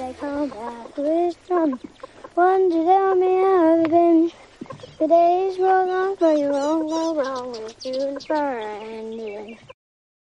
I come back with some one to tell me how I've been. The days roll on, but you won't go wrong with you and far and in.